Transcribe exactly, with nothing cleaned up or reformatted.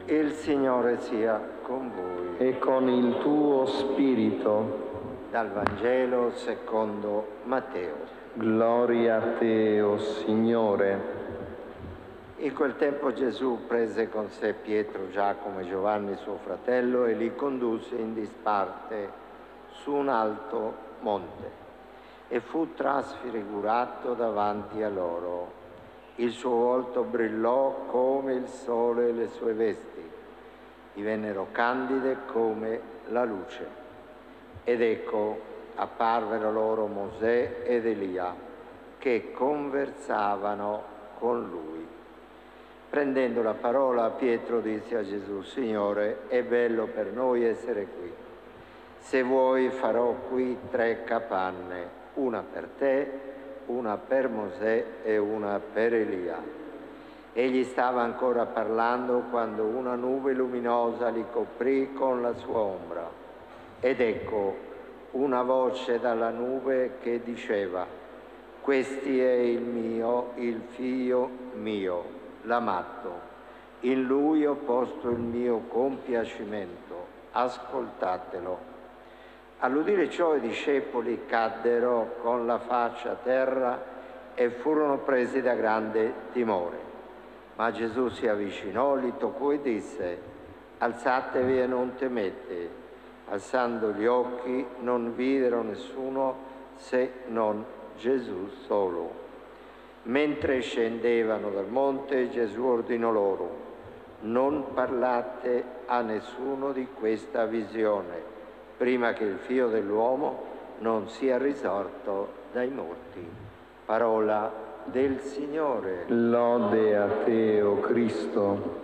Il Signore sia con voi. E con il tuo spirito. Dal Vangelo secondo Matteo. Gloria a te, o Signore. In quel tempo Gesù prese con sé Pietro, Giacomo e Giovanni suo fratello e li condusse in disparte su un alto monte e fu trasfigurato davanti a loro. Il suo volto brillò come il sole e le sue vesti divennero candide come la luce. Ed ecco, apparvero loro Mosè ed Elia, che conversavano con lui. Prendendo la parola, Pietro disse a Gesù: Signore, è bello per noi essere qui. Se vuoi farò qui tre capanne, una per te, una per Mosè e una per Elia. Egli stava ancora parlando quando una nube luminosa li coprì con la sua ombra. Ed ecco una voce dalla nube che diceva: Questi è il mio, il figlio mio, l'amato. In lui ho posto il mio compiacimento. Ascoltatelo. All'udire ciò i discepoli caddero con la faccia a terra e furono presi da grande timore. Ma Gesù si avvicinò, li toccò e disse: Alzatevi e non temete. Alzando gli occhi non videro nessuno se non Gesù solo. Mentre scendevano dal monte, Gesù ordinò loro: Non parlate a nessuno di questa visione, prima che il Figlio dell'uomo non sia risorto dai morti. Parola del Signore. Lode a te, o Cristo.